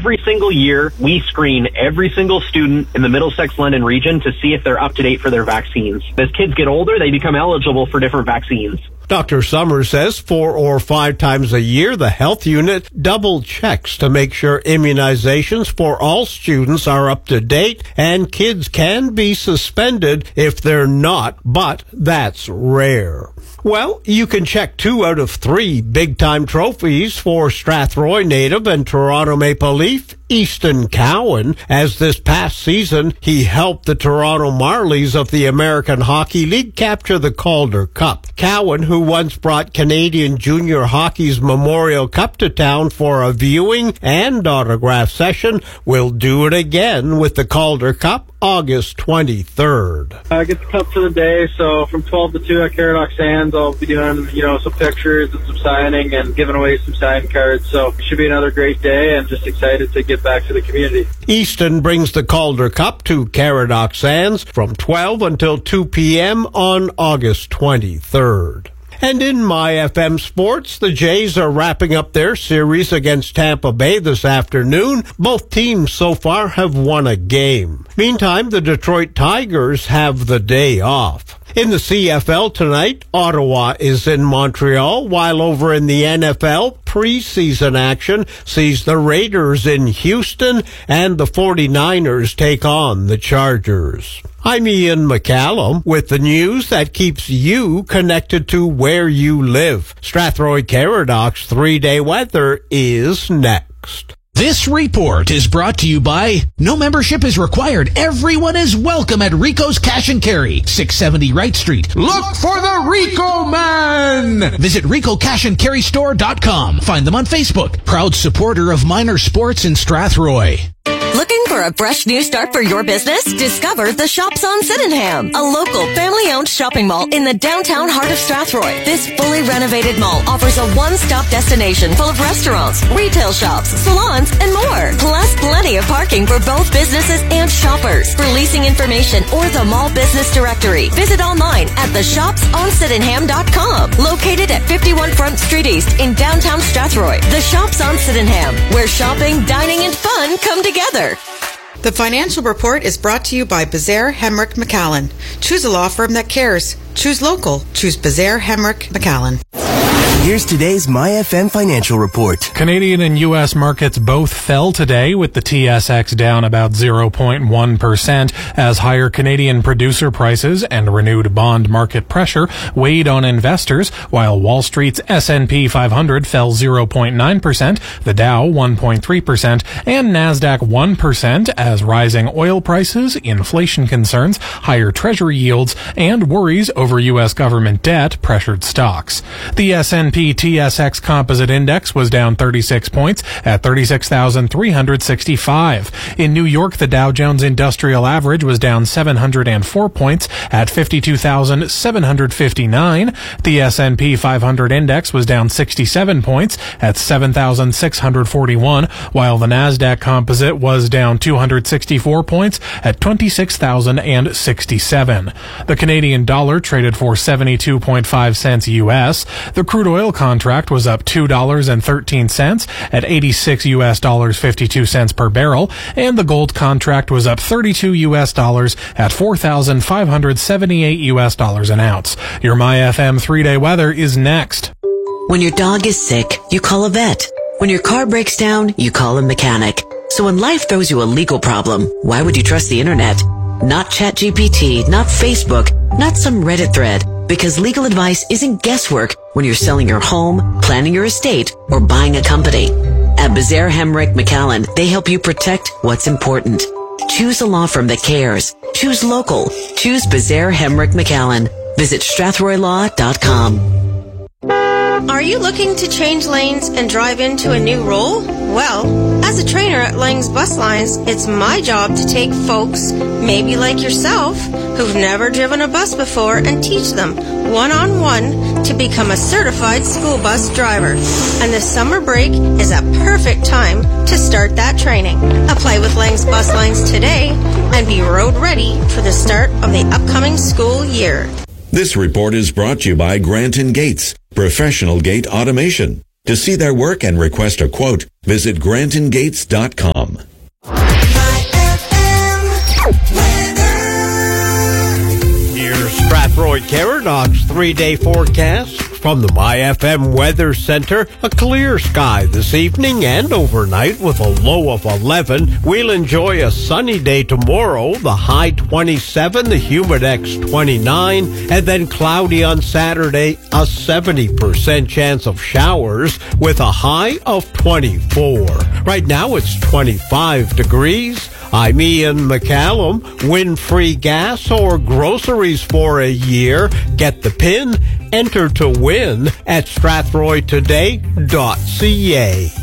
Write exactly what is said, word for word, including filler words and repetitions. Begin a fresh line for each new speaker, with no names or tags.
every single year, we screen every single student in the Middlesex-London region to see if they're up to date for their vaccines. As kids get older, they become eligible for different vaccines.
Doctor Summers says four or five times a year, the health unit double checks to make sure immunizations for all students are up to date, and kids can be suspended if they're not, but that's rare. Well, you can check two out of three big-time trophies for Strathroy native and Toronto Maple Leaf, Easton Cowan, as this past season he helped the Toronto Marlies of the American Hockey League capture the Calder Cup. Cowan, who once brought Canadian Junior Hockey's Memorial Cup to town for a viewing and autograph session, will do it again with the Calder Cup August twenty-third.
I get the cup for the day, so from twelve to two at Caradoc Sands, I'll be doing, you know, some pictures and some signing and giving away some signed cards. So it should be another great day, and just excited to get back to the community.
Easton brings the Calder Cup to Caradoc Sands from twelve until two p.m. on August twenty-third. And in My F M Sports, the Jays are wrapping up their series against Tampa Bay this afternoon. Both teams so far have won a game. Meantime, the Detroit Tigers have the day off. In the C F L tonight, Ottawa is in Montreal, while over in the N F L, preseason action sees the Raiders in Houston and the forty-niners take on the Chargers. I'm Ian McCallum with the news that keeps you connected to where you live. Strathroy Caradoc's three-day weather is next.
This report is brought to you by no membership is required. Everyone is welcome at Rico's Cash and Carry, six seventy Wright Street. Look for the Rico Man! Visit Rico Cash and Carry Store dot com. Find them on Facebook. Proud supporter of minor sports in Strathroy.
Looking for a fresh new start for your business? Discover the Shops on Sydenham, a local family-owned shopping mall in the downtown heart of Strathroy. This fully renovated mall offers a one-stop destination full of restaurants, retail shops, salons, and more. Plus, plenty of parking for both businesses and shoppers. For leasing information or the mall business directory, visit online at the shops on sydenham dot com. Located at fifty-one Front Street East in downtown Strathroy. The Shops on Sydenham, where shopping, dining, and fun come together.
The financial report is brought to you by Bezaire Hemrick McAllen. Choose a law firm that cares. Choose local. Choose Bezaire Hemrick McAllen.
Here's today's My F M Financial Report.
Canadian and U S markets both fell today, with the T S X down about zero point one percent as higher Canadian producer prices and renewed bond market pressure weighed on investors, while Wall Street's S and P five hundred fell zero point nine percent, the Dow one point three percent, and NASDAQ one percent as rising oil prices, inflation concerns, higher treasury yields, and worries over U S government debt pressured stocks. The S and P T S X Composite Index was down thirty-six points at thirty-six thousand three hundred sixty-five. In New York, the Dow Jones Industrial Average was down seven hundred four points at fifty-two thousand seven hundred fifty-nine. The S and P five hundred Index was down sixty-seven points at seven thousand six hundred forty-one, while the NASDAQ Composite was down two hundred sixty-four points at twenty-six thousand sixty-seven. The Canadian dollar traded for seventy-two point five cents U S. The crude oil contract was up two dollars and thirteen cents at eighty-six U S dollars fifty-two cents per barrel, and the gold contract was up thirty-two U S dollars at four thousand five hundred seventy-eight U S dollars an ounce. Your My F M three-day weather is next.
When your dog is sick, you call a vet. When your car breaks down, you call a mechanic. So when life throws you a legal problem, why would you trust the internet? Not ChatGPT, not Facebook, not some Reddit thread. Because legal advice isn't guesswork when you're selling your home, planning your estate, or buying a company. At Bezaire Hemrick McAllen, they help you protect what's important. Choose a law firm that cares. Choose local. Choose Bezaire Hemrick McAllen. Visit strathroy law dot com.
Are you looking to change lanes and drive into a new role? Well, as a trainer at Lang's Bus Lines, it's my job to take folks, maybe like yourself, who've never driven a bus before, and teach them one-on-one to become a certified school bus driver. And the summer break is a perfect time to start that training. Apply with Lang's Bus Lines today and be road ready for the start of the upcoming school year.
This report is brought to you by Grant and Gates, professional gate automation. To see their work and request a quote, visit grant and gates dot com.
Strathroy Caradox three-day forecast from the My F M Weather Center. A clear sky this evening and overnight with a low of eleven. We'll enjoy a sunny day tomorrow, the high twenty-seven, the humidex twenty-nine, and then cloudy on Saturday, a seventy percent chance of showers with a high of twenty-four. Right now it's twenty-five degrees. I'm Ian McCallum. Win free gas or groceries for a year. Get the pin. Enter to win at strathroy today dot c a.